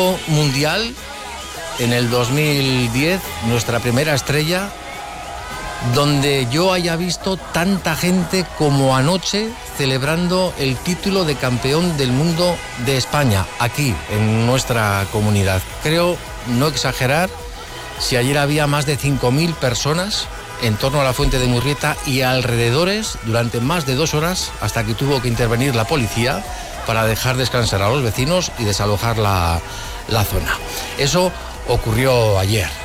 Campeonato mundial en el 2010, nuestra primera estrella, donde yo haya visto tanta gente como anoche celebrando el título de campeón del mundo de España, aquí, en nuestra comunidad. Creo no exagerar si ayer había más de 5.000 personas en torno a la Fuente de Murrieta y alrededores durante más de 2 horas, hasta que tuvo que intervenir la policía para dejar descansar a los vecinos y desalojar la zona. Eso ocurrió ayer.